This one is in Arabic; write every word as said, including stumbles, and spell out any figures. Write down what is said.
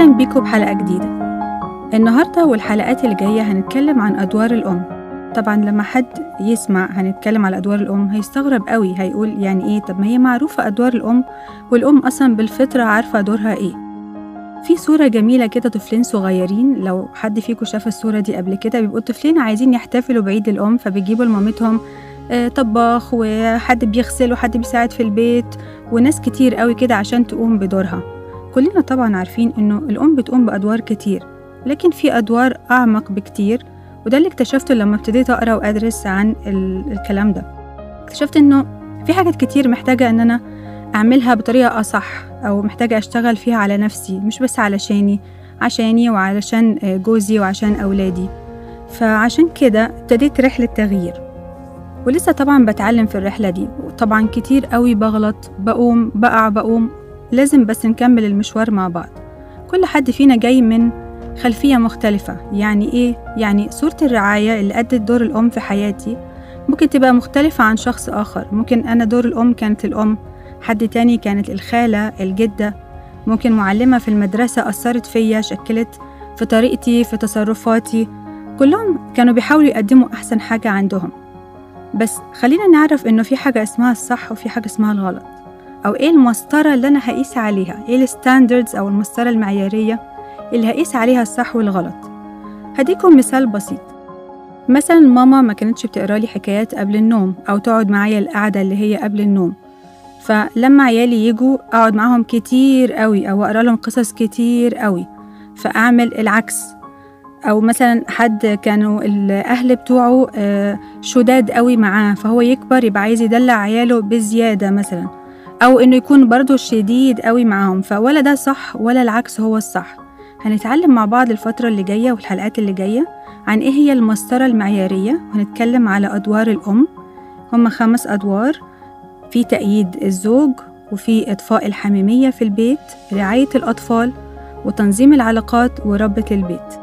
أهلا بيكم بحلقة جديدة. النهاردة والحلقات اللي جاية هنتكلم عن أدوار الأم. طبعا لما حد يسمع هنتكلم على أدوار الأم هيستغرب قوي، هيقول يعني إيه؟ طب ما هي معروفة أدوار الأم، والأم أصلا بالفطرة عارفة دورها إيه. في صورة جميلة كده، طفلين صغيرين، لو حد فيكم شاف الصورة دي قبل كده، بيبقوا الطفلين عايزين يحتفلوا بعيد الأم، فبيجيبوا لمامتهم طباخ وحد بيغسل وحد بيساعد في البيت وناس كتير قوي كده عشان تقوم بدورها. كلنا طبعا عارفين إنه الأم بتقوم بأدوار كتير، لكن في أدوار أعمق بكتير، وده اللي اكتشفته لما ابتديت أقرأ وأدرس عن الكلام ده. اكتشفت إنه في حاجات كتير محتاجة إن أنا أعملها بطريقة أصح، أو محتاجة أشتغل فيها على نفسي، مش بس علشاني عشاني وعلشان جوزي وعشان أولادي. فعشان كده ابتديت رحلة تغيير، ولسه طبعا بتعلم في الرحلة دي، وطبعا كتير قوي بغلط، بقوم بقع بقوم، لازم بس نكمل المشوار مع بعض. كل حد فينا جاي من خلفية مختلفة. يعني إيه؟ يعني صورة الرعاية اللي أدت دور الأم في حياتي ممكن تبقى مختلفة عن شخص آخر. ممكن أنا دور الأم كانت الأم، حد تاني كانت الخالة، الجدة، ممكن معلمة في المدرسة أثرت فيا، شكلت في طريقتي، في تصرفاتي. كلهم كانوا بيحاولوا يقدموا أحسن حاجة عندهم. بس خلينا نعرف إنه في حاجة اسمها الصح وفي حاجة اسمها الغلط، أو إيه المسطرة اللي أنا هقيس عليها، إيه الستاندردز أو المسطرة المعيارية اللي هقيس عليها الصح والغلط. هديكم مثال بسيط. مثلا ماما ما كانتش بتقرأ لي حكايات قبل النوم، أو تقعد معايا القعدة اللي هي قبل النوم، فلما عيالي يجوا أقعد معاهم كتير قوي، أو أقرأ لهم قصص كتير قوي، فأعمل العكس. أو مثلا حد كانوا الأهل بتوعه شداد قوي معاه، فهو يكبر يبقى عايز يدلع عياله بزيادة مثلا، أو إنه يكون برضو شديد قوي معاهم، فولا ده صح ولا العكس هو الصح. هنتعلم مع بعض الفترة اللي جاية والحلقات اللي جاية عن إيه هي المسطرة المعيارية، وهنتكلم على أدوار الأم. هم خمس أدوار: في تأييد الزوج، وفي إطفاء الحميمية في البيت، رعاية الأطفال، وتنظيم العلاقات، وربة البيت.